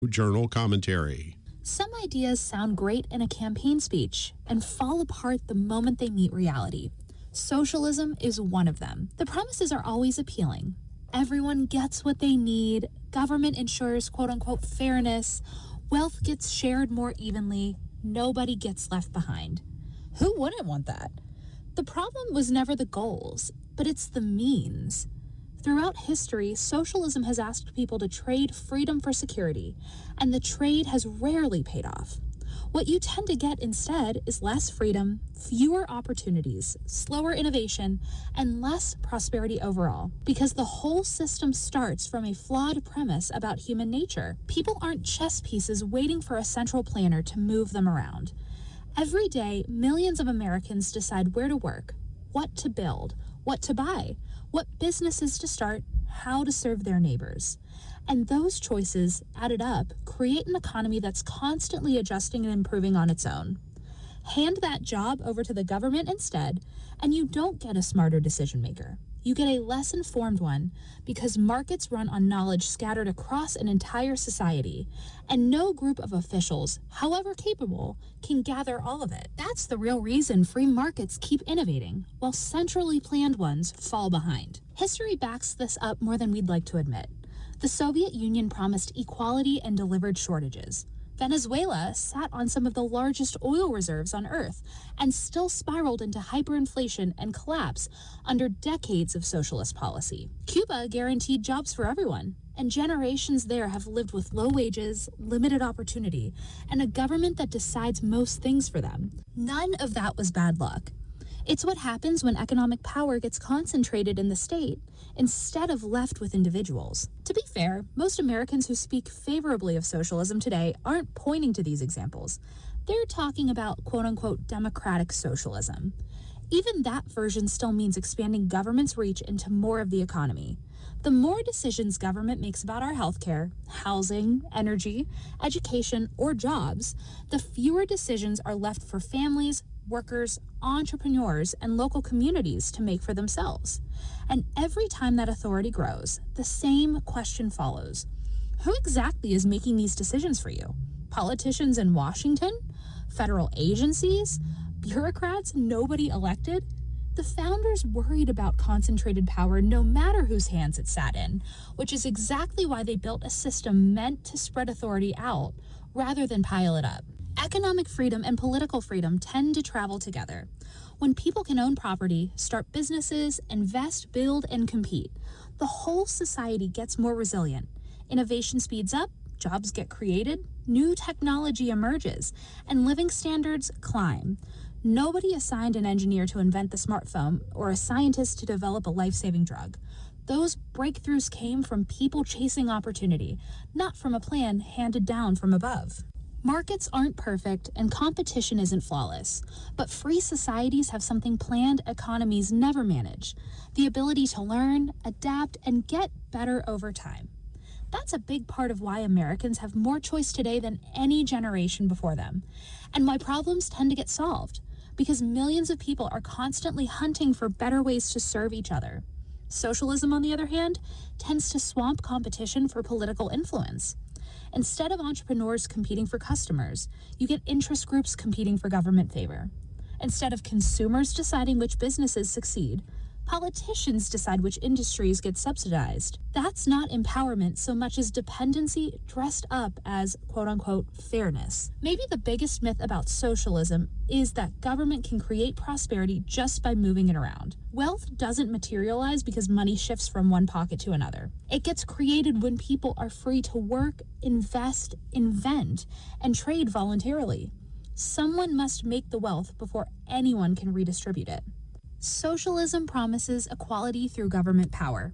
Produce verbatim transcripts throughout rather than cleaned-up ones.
Journal commentary. Some ideas sound great in a campaign speech and fall apart the moment they meet reality. Socialism is one of them. The promises are always appealing. Everyone gets what they need. Government ensures quote-unquote fairness. Wealth gets shared more evenly. Nobody gets left behind. Who wouldn't want that? The problem was never the goals, but it's the means. Throughout history, socialism has asked people to trade freedom for security, and the trade has rarely paid off. What you tend to get instead is less freedom, fewer opportunities, slower innovation, and less prosperity overall, because the whole system starts from a flawed premise about human nature. People aren't chess pieces waiting for a central planner to move them around. Every day, millions of Americans decide where to work, what to build, what to buy, what businesses to start, how to serve their neighbors. And those choices, added up, create an economy that's constantly adjusting and improving on its own. Hand that job over to the government instead, and you don't get a smarter decision maker. You get a less informed one, because markets run on knowledge scattered across an entire society, and no group of officials, however capable, can gather all of it. That's the real reason free markets keep innovating, while centrally planned ones fall behind. History backs this up more than we'd like to admit. The Soviet Union promised equality and delivered shortages. Venezuela sat on some of the largest oil reserves on Earth and still spiraled into hyperinflation and collapse under decades of socialist policy. Cuba guaranteed jobs for everyone, and generations there have lived with low wages, limited opportunity, and a government that decides most things for them. None of that was bad luck. It's what happens when economic power gets concentrated in the state instead of left with individuals. To be fair, most Americans who speak favorably of socialism today aren't pointing to these examples. They're talking about quote-unquote democratic socialism. Even that version still means expanding government's reach into more of the economy. The more decisions government makes about our healthcare, housing, energy, education, or jobs, the fewer decisions are left for families, workers, entrepreneurs, and local communities to make for themselves. And every time that authority grows, the same question follows. Who exactly is making these decisions for you? Politicians in Washington? Federal agencies? Bureaucrats nobody elected? The founders worried about concentrated power no matter whose hands it sat in, which is exactly why they built a system meant to spread authority out rather than pile it up. Economic freedom and political freedom tend to travel together. When people can own property, start businesses, invest, build, and compete, the whole society gets more resilient. Innovation speeds up, jobs get created, new technology emerges, and living standards climb. Nobody assigned an engineer to invent the smartphone or a scientist to develop a life-saving drug. Those breakthroughs came from people chasing opportunity, not from a plan handed down from above. Markets aren't perfect and competition isn't flawless, but free societies have something planned economies never manage: the ability to learn, adapt, and get better over time. That's a big part of why Americans have more choice today than any generation before them, and why problems tend to get solved, because millions of people are constantly hunting for better ways to serve each other. Socialism, on the other hand, tends to swamp competition for political influence. Instead of entrepreneurs competing for customers, you get interest groups competing for government favor. Instead of consumers deciding which businesses succeed, politicians decide which industries get subsidized. That's not empowerment so much as dependency dressed up as quote-unquote fairness. Maybe the biggest myth about socialism is that government can create prosperity just by moving it around. Wealth doesn't materialize because money shifts from one pocket to another. It gets created when people are free to work, invest, invent, and trade voluntarily. Someone must make the wealth before anyone can redistribute it. Socialism promises equality through government power.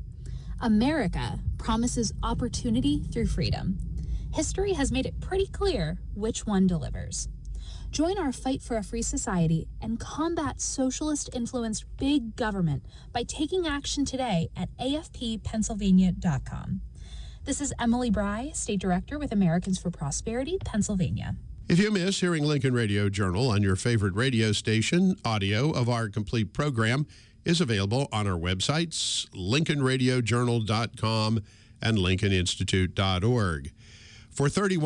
America promises opportunity through freedom. History has made it pretty clear which one delivers. Join our fight for a free society and combat socialist-influenced big government by taking action today at A F P Pennsylvania dot com. This is Emily Bry, State Director with Americans for Prosperity, Pennsylvania. If you miss hearing Lincoln Radio Journal on your favorite radio station, audio of our complete program is available on our websites, Lincoln Radio Journal dot com and Lincoln Institute dot org. For thirty-one